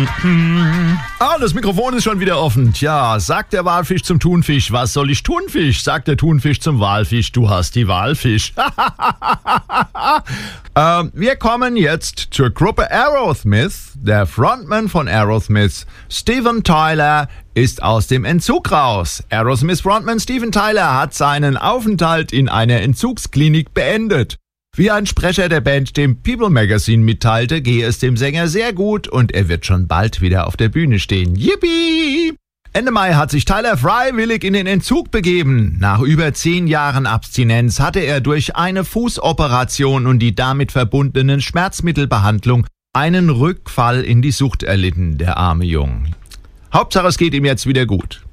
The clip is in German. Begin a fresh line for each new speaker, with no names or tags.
Das Mikrofon ist schon wieder offen. Tja, sagt der Walfisch zum Thunfisch, was soll ich tun, Fisch? Sagt der Thunfisch zum Walfisch, du hast die Walfisch. Wir kommen jetzt zur Gruppe Aerosmith. Der Frontman von Aerosmith, Steven Tyler, ist aus dem Entzug raus. Aerosmith Frontman Steven Tyler hat seinen Aufenthalt in einer Entzugsklinik beendet. Wie ein Sprecher der Band dem People Magazine mitteilte, gehe es dem Sänger sehr gut und er wird schon bald wieder auf der Bühne stehen. Yippie! Ende Mai hat sich Tyler freiwillig in den Entzug begeben. Nach über 10 Jahren Abstinenz hatte er durch eine Fußoperation und die damit verbundenen Schmerzmittelbehandlung einen Rückfall in die Sucht erlitten, der arme Junge. Hauptsache, es geht ihm jetzt wieder gut.